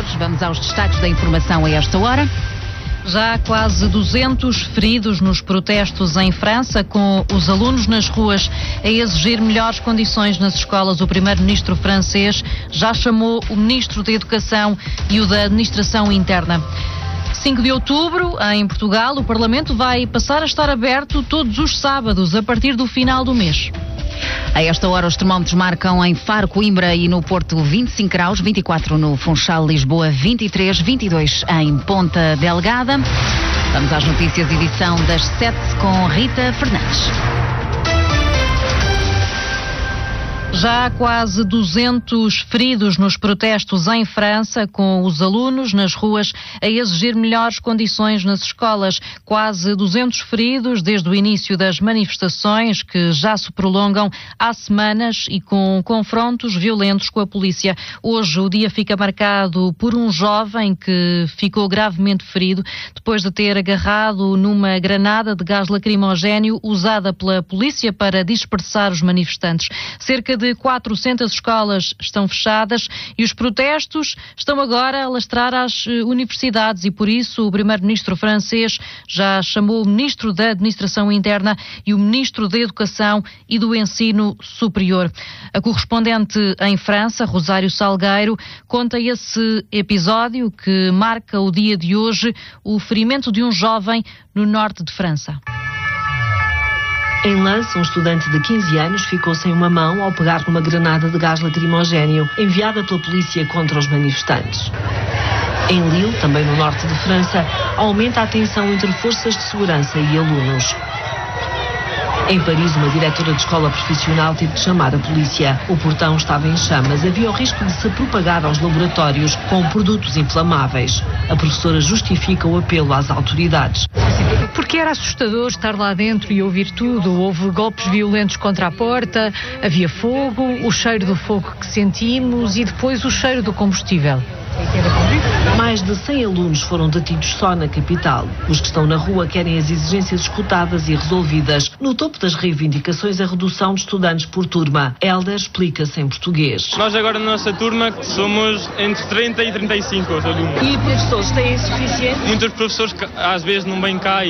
Vamos aos destaques da informação a esta hora. Já há quase 200 feridos nos protestos em França, com os alunos nas ruas a exigir melhores condições nas escolas. O primeiro-ministro francês já chamou o ministro da Educação e o da Administração Interna. 5 de outubro, em Portugal, o Parlamento vai passar a estar aberto todos os sábados, a partir do final do mês. A esta hora os termómetros marcam em Faro, Coimbra e no Porto 25 graus, 24 no Funchal, Lisboa 23, 22 em Ponta Delgada. Vamos às notícias, edição das 7 com Rita Fernandes. Já há quase 200 feridos nos protestos em França, com os alunos nas ruas a exigir melhores condições nas escolas. Quase 200 feridos desde o início das manifestações, que já se prolongam há semanas e com confrontos violentos com a polícia. Hoje o dia fica marcado por um jovem que ficou gravemente ferido depois de ter agarrado numa granada de gás lacrimogéneo usada pela polícia para dispersar os manifestantes. Cerca de 400 escolas estão fechadas e os protestos estão agora a lastrar às universidades e por isso o primeiro-ministro francês já chamou o ministro da Administração Interna e o ministro da Educação e do Ensino Superior. A correspondente em França, Rosário Salgueiro, conta esse episódio que marca o dia de hoje, o ferimento de um jovem no norte de França. Em Lens, um estudante de 15 anos ficou sem uma mão ao pegar numa granada de gás lacrimogéneo enviada pela polícia contra os manifestantes. Em Lille, também no norte de França, aumenta a tensão entre forças de segurança e alunos. Em Paris, uma diretora de escola profissional teve de chamar a polícia. O portão estava em chamas. Havia o risco de se propagar aos laboratórios com produtos inflamáveis. A professora justifica o apelo às autoridades. Porque era assustador estar lá dentro e ouvir tudo. Houve golpes violentos contra a porta, havia fogo, o cheiro do fogo que sentimos e depois o cheiro do combustível. Mais de 100 alunos foram detidos só na capital. Os que estão na rua querem as exigências escutadas e resolvidas. No topo das reivindicações, a redução de estudantes por turma. Helder explica-se em português. Nós agora na nossa turma somos entre 30 e 35 alunos. E professores têm suficiente? Muitos professores que às vezes não vêm cá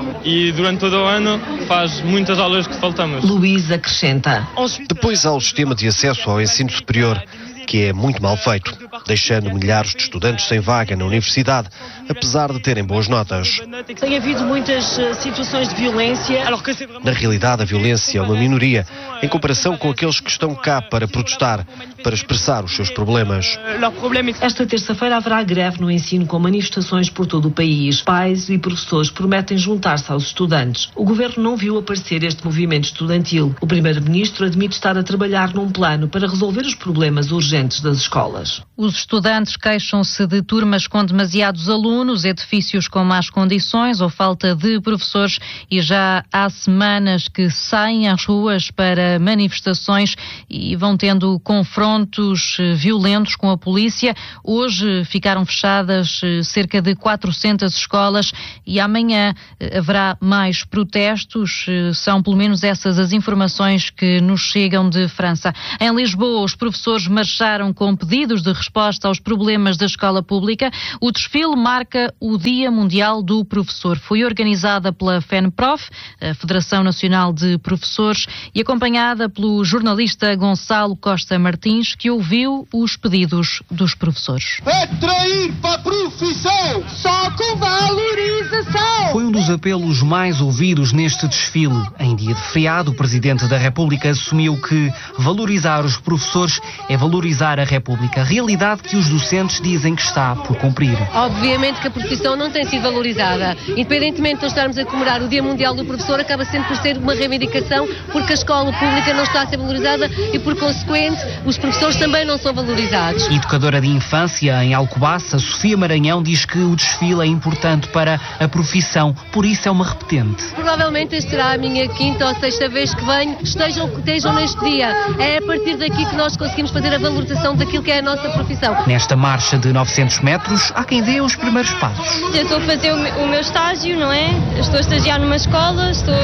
e durante todo o ano faz muitas aulas que faltamos. Luís acrescenta. Depois há o sistema de acesso ao ensino superior, que é muito mal feito, deixando milhares de estudantes sem vaga na universidade, apesar de terem boas notas. Tem havido muitas situações de violência. Na realidade, a violência é uma minoria, em comparação com aqueles que estão cá para protestar, para expressar os seus problemas. Esta terça-feira haverá greve no ensino com manifestações por todo o país. Pais e professores prometem juntar-se aos estudantes. O governo não viu aparecer este movimento estudantil. O primeiro-ministro admite estar a trabalhar num plano para resolver os problemas urgentes das escolas. Os estudantes queixam-se de turmas com demasiados alunos, edifícios com más condições ou falta de professores e já há semanas que saem às ruas para manifestações e vão tendo confrontos violentos com a polícia. Hoje ficaram fechadas cerca de 400 escolas e amanhã haverá mais protestos. São pelo menos essas as informações que nos chegam de França. Em Lisboa, os professores marcharam com pedidos de resposta aos problemas da escola pública. O desfile marca o Dia Mundial do Professor. Foi organizada pela FENPROF, a Federação Nacional de Professores, e acompanhada pelo jornalista Gonçalo Costa Martins, que ouviu os pedidos dos professores. Atrair para a profissão, só com valorização. Foi um dos apelos mais ouvidos neste desfile. Em dia de feriado, o Presidente da República assumiu que valorizar os professores é valorizar a República, realidade que os docentes dizem que está por cumprir. Obviamente que a profissão não tem sido valorizada. Independentemente de nós estarmos a comemorar o Dia Mundial do Professor, acaba sempre por ser uma reivindicação, porque a escola pública não está a ser valorizada e, por consequente, os professores também não são valorizados. Educadora de infância em Alcobaça, Sofia Maranhão, diz que o desfile é importante para a profissão profissão, por isso é uma repetente. Provavelmente esta será a minha quinta ou sexta vez que venho, estejam neste dia. É a partir daqui que nós conseguimos fazer a valorização daquilo que é a nossa profissão. Nesta marcha de 900 metros, há quem dê os primeiros passos. Eu estou a fazer o meu estágio, não é? Estou a estagiar numa escola, estou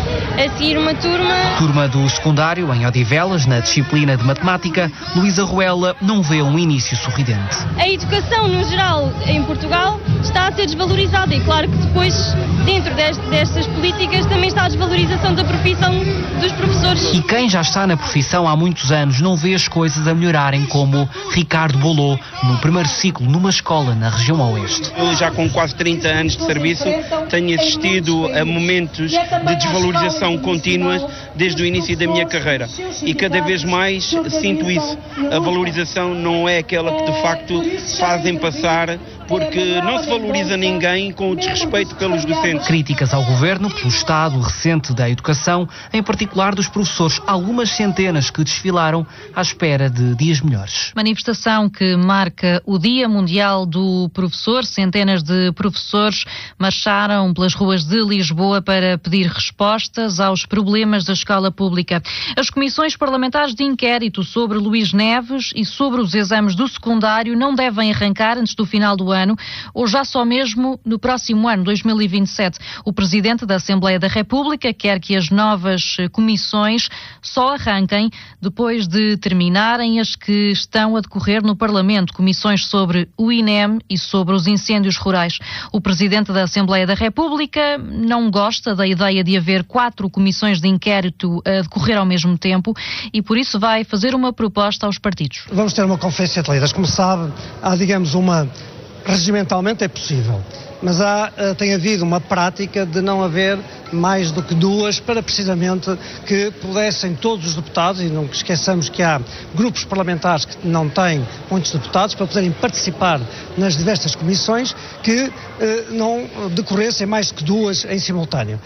a seguir uma turma. Turma do secundário, em Odivelas, na disciplina de matemática, Luísa Ruela não vê um início sorridente. A educação, no geral, em Portugal, está a ser desvalorizada e claro que depois, dentro destas políticas, também está a desvalorização da profissão dos professores. E quem já está na profissão há muitos anos não vê as coisas a melhorarem, como Ricardo Bolô, no primeiro ciclo numa escola na região oeste. Eu já com quase 30 anos de serviço tenho assistido a momentos de desvalorização contínuas desde o início da minha carreira e cada vez mais sinto isso. A valorização não é aquela que de facto fazem passar, porque não se valoriza ninguém com o desrespeito pelos docentes. Críticas ao governo pelo estado recente da educação, em particular dos professores, algumas centenas que desfilaram à espera de dias melhores. Manifestação que marca o Dia Mundial do Professor. Centenas de professores marcharam pelas ruas de Lisboa para pedir respostas aos problemas da escola pública. As comissões parlamentares de inquérito sobre Luís Neves e sobre os exames do secundário não devem arrancar antes do final do ano, ou já só mesmo no próximo ano, 2027. O Presidente da Assembleia da República quer que as novas comissões só arranquem depois de terminarem as que estão a decorrer no Parlamento, comissões sobre o INEM e sobre os incêndios rurais. O Presidente da Assembleia da República não gosta da ideia de haver 4 comissões de inquérito a decorrer ao mesmo tempo e por isso vai fazer uma proposta aos partidos. Vamos ter uma conferência de líderes. Como sabe, há, digamos, regimentalmente é possível, mas tem havido uma prática de não haver mais do que 2 para precisamente que pudessem todos os deputados, e não esqueçamos que há grupos parlamentares que não têm muitos deputados, para poderem participar nas diversas comissões, que não decorressem mais que 2 em simultâneo.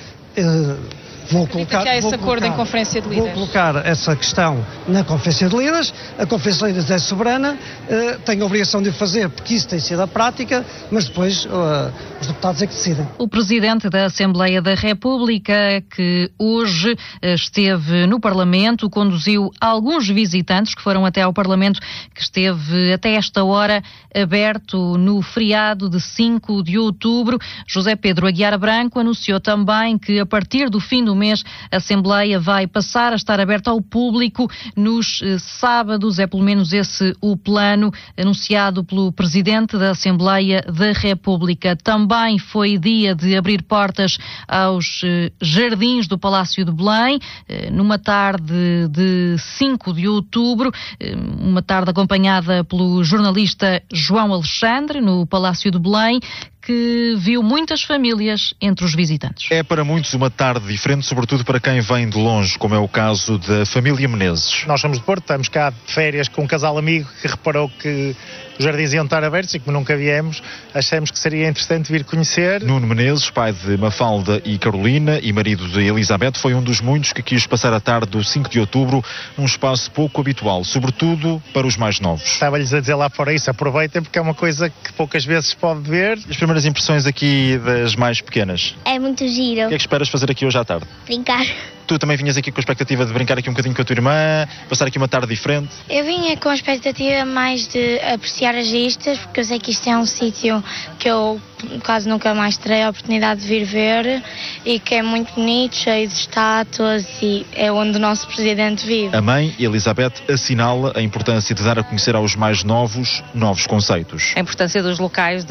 Vou colocar essa questão na Conferência de Líderes. A Conferência de Líderes é soberana, tem a obrigação de o fazer, porque isso tem sido a prática, mas depois os deputados é que decidem. O Presidente da Assembleia da República, que hoje esteve no Parlamento, conduziu alguns visitantes que foram até ao Parlamento, que esteve até esta hora aberto no feriado de 5 de outubro. José Pedro Aguiar Branco anunciou também que a partir do fim do mês a Assembleia vai passar a estar aberta ao público nos sábados. É pelo menos esse o plano anunciado pelo Presidente da Assembleia da República. Também foi dia de abrir portas aos jardins do Palácio de Belém, numa tarde de 5 de outubro, uma tarde acompanhada pelo jornalista João Alexandre, no Palácio de Belém, que viu muitas famílias entre os visitantes. É para muitos uma tarde diferente, sobretudo para quem vem de longe, como é o caso da família Menezes. Nós somos de Porto, estamos cá de férias com um casal amigo que reparou que os jardins iam estar abertos e como nunca viemos, achamos que seria interessante vir conhecer. Nuno Menezes, pai de Mafalda e Carolina e marido de Elizabeth, foi um dos muitos que quis passar a tarde do 5 de outubro num espaço pouco habitual, sobretudo para os mais novos. Estava-lhes a dizer lá fora isso, aproveitem porque é uma coisa que poucas vezes se pode ver. As primeiras impressões aqui das mais pequenas? É muito giro. O que é que esperas fazer aqui hoje à tarde? Brincar. Tu também vinhas aqui com a expectativa de brincar aqui um bocadinho com a tua irmã, passar aqui uma tarde diferente? Eu vinha com a expectativa mais de apreciar as vistas, porque eu sei que isto é um sítio que eu quase nunca mais terei a oportunidade de vir ver e que é muito bonito, cheio de estátuas e é onde o nosso presidente vive. A mãe, Elizabeth, assinala a importância de dar a conhecer aos mais novos conceitos. A importância dos locais,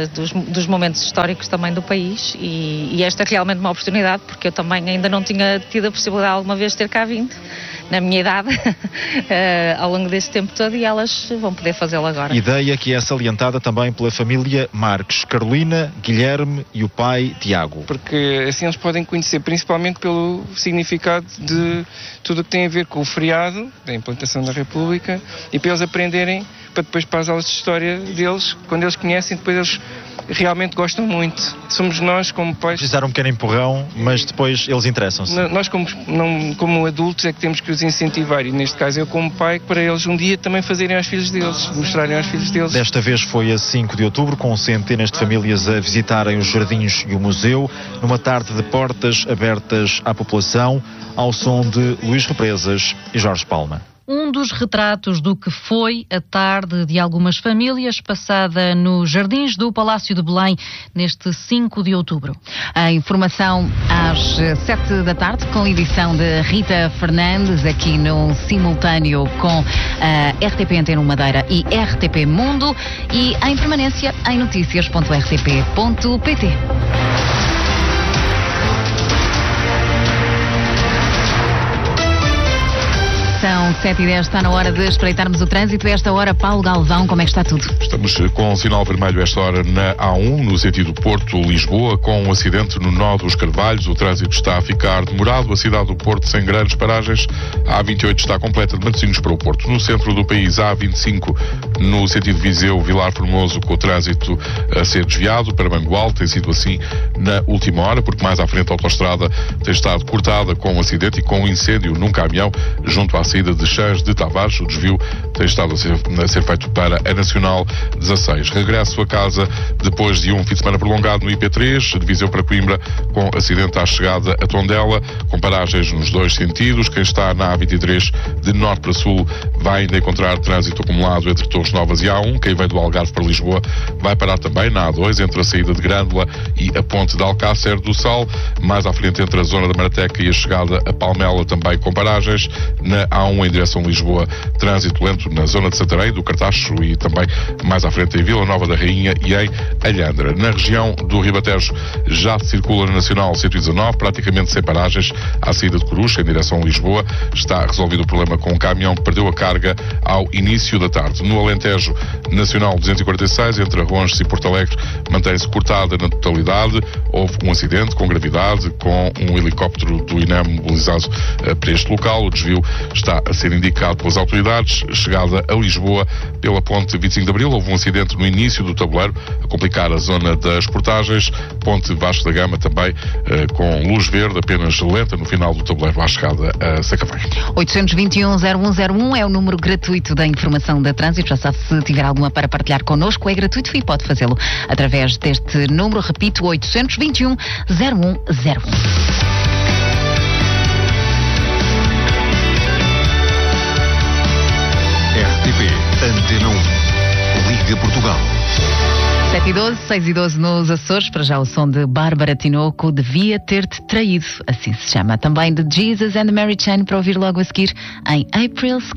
dos momentos históricos também do país e esta é realmente uma oportunidade, porque eu também ainda não tinha tido a possibilidade alguma vez de ter cá vindo, na minha idade, ao longo deste tempo todo, e elas vão poder fazê-lo agora. Ideia que é salientada também pela família Marques, Carolina, Guilherme e o pai Tiago. Porque assim eles podem conhecer, principalmente pelo significado de tudo o que tem a ver com o feriado, da implantação da República, e para eles aprenderem para depois para as aulas de história deles, quando eles conhecem, depois eles realmente gostam muito. Somos nós como pais... Precisar um pequeno empurrão, mas depois eles interessam-se. Nós como adultos é que temos que os incentivar, e neste caso eu como pai, para eles um dia também fazerem aos filhos deles, mostrarem aos filhos deles. Desta vez foi a 5 de outubro, com centenas de famílias a visitarem os jardins e o museu, numa tarde de portas abertas à população, ao som de Luís Represas e Jorge Palma. Um dos retratos do que foi a tarde de algumas famílias passada nos jardins do Palácio de Belém neste 5 de outubro. A informação às 7 da tarde, com edição de Rita Fernandes, aqui no simultâneo com a RTP Antena Madeira e RTP Mundo, e em permanência em noticias.rtp.pt. São 7h10, está na hora de espreitarmos o trânsito. A esta hora, Paulo Galvão, como é que está tudo? Estamos com sinal vermelho esta hora na A1, no sentido Porto-Lisboa, com um acidente no nó dos Carvalhos. O trânsito está a ficar demorado. A cidade do Porto sem grandes paragens. A A28 está completa de Matosinhos para o Porto. No centro do país, a A25, no sentido Viseu-Vilar Formoso, com o trânsito a ser desviado para Mangual. Tem sido assim na última hora, porque mais à frente a autoestrada tem estado cortada com um acidente e com um incêndio num caminhão junto à saída de Chãs de Tavares. O desvio tem estado a ser feito para a Nacional 16. Regresso a casa depois de um fim de semana prolongado no IP3, de Viseu para Coimbra, com acidente à chegada a Tondela, com paragens nos dois sentidos. Quem está na A23 de norte para sul vai ainda encontrar trânsito acumulado entre Torres Novas e A1. Quem vem do Algarve para Lisboa vai parar também na A2, entre a saída de Grândola e a ponte de Alcácer do Sal. Mais à frente, entre a zona da Marateca e a chegada a Palmela, também com paragens. Na A1 em direção a Lisboa, trânsito lento na zona de Santarém, do Cartacho, e também mais à frente em Vila Nova da Rainha e em Alhandra. Na região do Ribatejo já se circula na Nacional 119, praticamente sem paragens, à saída de Coruche em direção a Lisboa. Está resolvido o problema com um caminhão que perdeu a carga ao início da tarde. No Alentejo, Nacional 246, entre Arronches e Porto Alegre, mantém-se cortada na totalidade. Houve um acidente com gravidade, com um helicóptero do INEM mobilizado para este local. O desvio está a ser indicado pelas autoridades. Chegada a Lisboa pela ponte 25 de Abril, houve um acidente no início do tabuleiro, a complicar a zona das portagens. Ponte Vasco da Gama também com luz verde, apenas lenta no final do tabuleiro à chegada a Sacavém. 821-0101 é o número gratuito da informação da trânsito. Já sabe, se tiver alguma para partilhar connosco, é gratuito e pode fazê-lo através deste número. Repito, 821-0101. RTP Antena 1, Liga Portugal. 7h12, 6h12 nos Açores. Para já o som de Bárbara Tinoco, Devia Ter-te Traído, assim se chama. Também de Jesus and Mary Chain, para ouvir logo a seguir em April Sky.